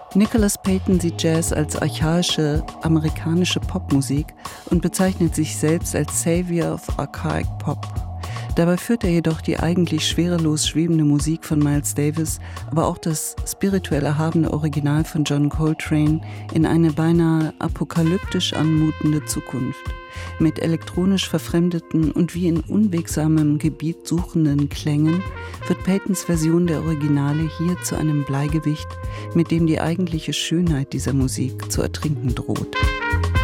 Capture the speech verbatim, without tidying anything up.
Nicholas Payton sieht Jazz als archaische amerikanische Popmusik und bezeichnet sich selbst als Savior of Archaic Pop. Dabei führt er jedoch die eigentlich schwerelos schwebende Musik von Miles Davis, aber auch das spirituell erhabene Original von John Coltrane in eine beinahe apokalyptisch anmutende Zukunft. Mit elektronisch verfremdeten und wie in unwegsamem Gebiet suchenden Klängen wird Paytons Version der Originale hier zu einem Bleigewicht, mit dem die eigentliche Schönheit dieser Musik zu ertrinken droht.